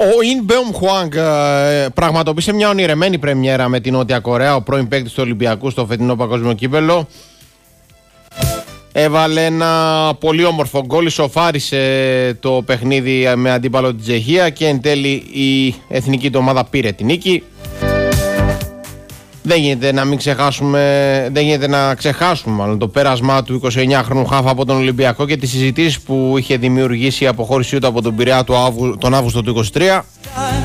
Ο Ιν Μπεομ Χουάνγκ πραγματοποίησε μια ονειρεμένη πρεμιέρα με την Νότια Κορέα, ο πρώην παίκτης του Ολυμπιακού στο φετινό παγκόσμιο κύπελλο. Έβαλε ένα πολύ όμορφο γκολ, ισοφάρισε το παιχνίδι με αντίπαλο την Τσεχία και εν τέλει η εθνική του ομάδα πήρε την νίκη. Δεν γίνεται να ξεχάσουμε το πέρασμά του 29χρονου χαφ από τον Ολυμπιακό και τις συζητήσεις που είχε δημιουργήσει η αποχώρησή του από τον Πειραιά τον Αύγουστο του 2023.